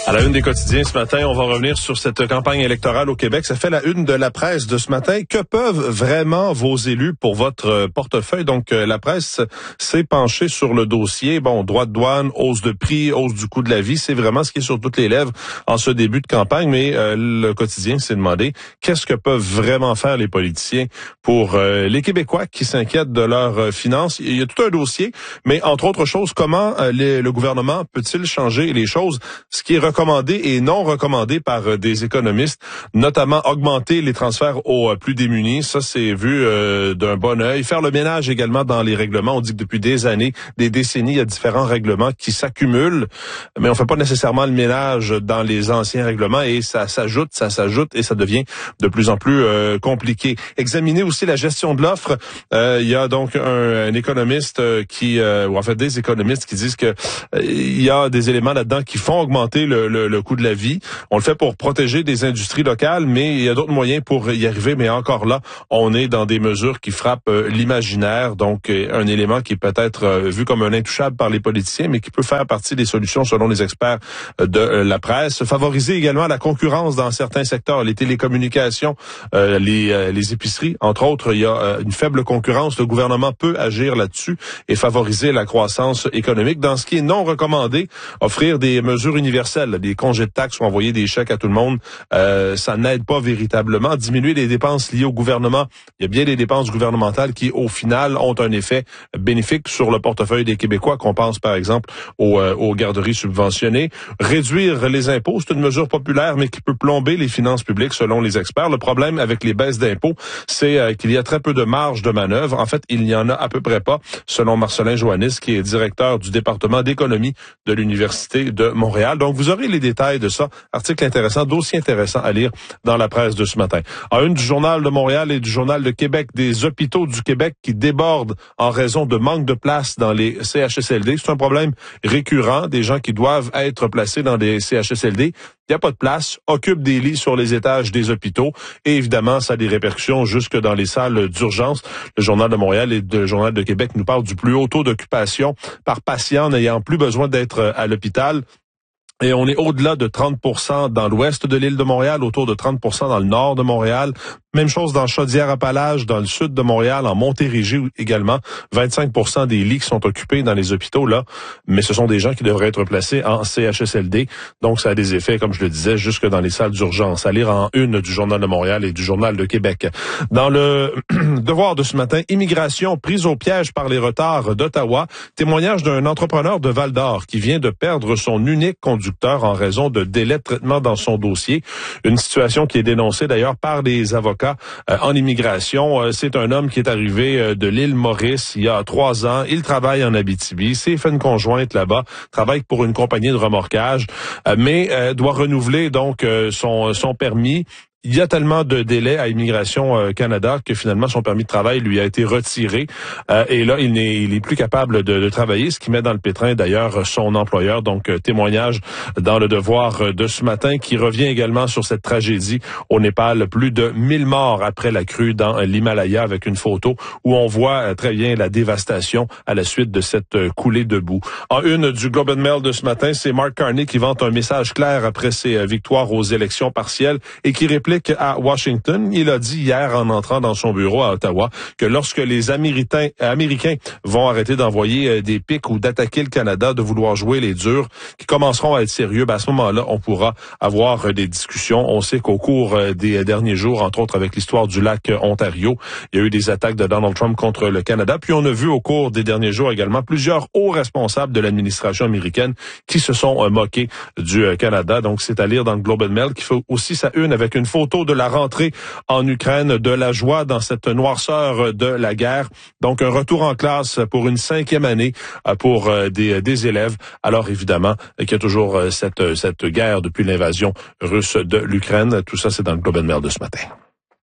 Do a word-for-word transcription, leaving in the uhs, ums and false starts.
À la une des quotidiens ce matin, on va revenir sur cette campagne électorale au Québec. Ça fait la une de la presse de ce matin. Que peuvent vraiment vos élus pour votre portefeuille? Donc, la presse s'est penchée sur le dossier. Bon, droits de douane, hausse de prix, hausse du coût de la vie. C'est vraiment ce qui est sur toutes les lèvres en ce début de campagne. Mais euh, le quotidien s'est demandé qu'est-ce que peuvent vraiment faire les politiciens pour euh, les Québécois qui s'inquiètent de leurs euh, finances. Il y a tout un dossier, mais entre autres choses, comment euh, les, le gouvernement peut-il changer les choses? Ce qui est recommandé et non recommandé par euh, des économistes, notamment augmenter les transferts aux euh, plus démunis. Ça, c'est vu euh, d'un bon œil. Faire le ménage également dans les règlements. On dit que depuis des années, des décennies, il y a différents règlements qui s'accumulent, mais on fait pas nécessairement le ménage dans les anciens règlements et ça s'ajoute, ça s'ajoute et ça devient de plus en plus euh, compliqué. Examiner aussi la gestion de l'offre. Euh, il y a donc un, un économiste qui, euh, ou en fait des économistes qui disent que euh, il y a des éléments là-dedans qui font augmenter le, le, le coût de la vie. On le fait pour protéger des industries locales, mais il y a d'autres moyens pour y arriver. Mais encore là, on est dans des mesures qui frappent euh, l'imaginaire. Donc, euh, un élément qui est peut-être euh, vu comme un intouchable par les politiciens, mais qui peut faire partie des solutions selon les experts euh, de euh, la presse. Favoriser également la concurrence dans certains secteurs, les télécommunications, euh, les, euh, les épiceries, entre autres. Il y a euh, une faible concurrence. Le gouvernement peut agir là-dessus et favoriser la croissance économique. Dans ce qui est non recommandé, offrir des mesures universelles, des congés de taxes ou envoyer des chèques à tout le monde, euh, ça n'aide pas véritablement. Diminuer les dépenses liées au gouvernement. Il y a bien des dépenses gouvernementales qui, au final, ont un effet bénéfique sur le portefeuille des Québécois, qu'on pense par exemple aux, euh, aux garderies subventionnées. Réduire les impôts, c'est une mesure populaire, mais qui peut plomber les finances publiques selon les experts. Le problème avec les baisses d'impôts, c'est euh, qu'il y a très peu de marge de manœuvre. En fait, il n'y en a à peu près pas, selon Marcelin Joannis, qui est directeur du département d'économie de l'Université de Montréal. Donc, vous aurez les détails de ça. Article intéressant, dossier intéressant à lire dans la presse de ce matin. En une du Journal de Montréal et du Journal de Québec, des hôpitaux du Québec qui débordent en raison de manque de place dans les C H S L D. C'est un problème récurrent, des gens qui doivent être placés dans des C H S L D. Il n'y a pas de place, occupe des lits sur les étages des hôpitaux et évidemment, ça a des répercussions jusque dans les salles d'urgence. Le Journal de Montréal et le Journal de Québec nous parlent du plus haut taux d'occupation par patient n'ayant plus besoin d'être à l'hôpital. Et on est au-delà de trente pour cent dans l'ouest de l'île de Montréal, autour de trente pour cent dans le nord de Montréal. Même chose dans Chaudière-Appalaches, dans le sud de Montréal, en Montérégie également. vingt-cinq pour cent des lits qui sont occupés dans les hôpitaux là, mais ce sont des gens qui devraient être placés en C H S L D. Donc ça a des effets, comme je le disais, jusque dans les salles d'urgence. À lire en une du Journal de Montréal et du Journal de Québec. Dans le devoir de ce matin, immigration prise au piège par les retards d'Ottawa. Témoignage d'un entrepreneur de Val-d'Or qui vient de perdre son unique conducteur en raison de délais de traitement dans son dossier. Une situation qui est dénoncée d'ailleurs par les avocats euh, en immigration. Euh, c'est un homme qui est arrivé euh, de l'île Maurice il y a trois ans. Il travaille en Abitibi, s'est fait une conjointe là-bas, travaille pour une compagnie de remorquage, euh, mais euh, doit renouveler donc euh, son, son permis. Il y a tellement de délais à Immigration euh, Canada que finalement son permis de travail lui a été retiré euh, et là il n'est il est plus capable de, de travailler, ce qui met dans le pétrin d'ailleurs son employeur. Donc euh, témoignage dans le devoir de ce matin qui revient également sur cette tragédie au Népal. Plus de mille morts après la crue dans l'Himalaya, avec une photo où on voit euh, très bien la dévastation à la suite de cette euh, coulée de boue. En une du Globe and Mail de ce matin, c'est Mark Carney qui vante un message clair après ses euh, victoires aux élections partielles et qui réplique à Washington. Il a dit hier en entrant dans son bureau à Ottawa que lorsque les Américains, Américains vont arrêter d'envoyer des pics ou d'attaquer le Canada, de vouloir jouer les durs, qui commenceront à être sérieux, ben à ce moment-là, on pourra avoir des discussions. On sait qu'au cours des derniers jours, entre autres avec l'histoire du lac Ontario, il y a eu des attaques de Donald Trump contre le Canada. Puis on a vu au cours des derniers jours également plusieurs hauts responsables de l'administration américaine qui se sont moqués du Canada. Donc c'est à lire dans le Globe and Mail, qui fait aussi sa une avec une photo de la rentrée en Ukraine, de la joie dans cette noirceur de la guerre. Donc, un retour en classe pour une cinquième année pour des, des élèves. Alors, évidemment, qu'il y a toujours cette, cette guerre depuis l'invasion russe de l'Ukraine. Tout ça, c'est dans le Globe and Mail de ce matin.